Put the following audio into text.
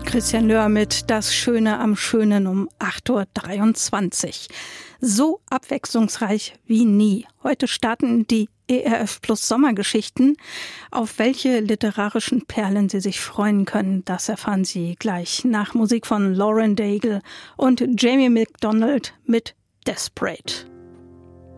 Christian Löhr mit Das Schöne am Schönen um 8.23 Uhr. So abwechslungsreich wie nie. Heute starten die ERF Plus Sommergeschichten. Auf welche literarischen Perlen Sie sich freuen können, das erfahren Sie gleich nach Musik von Lauren Daigle und Jamie McDonald mit Desperate.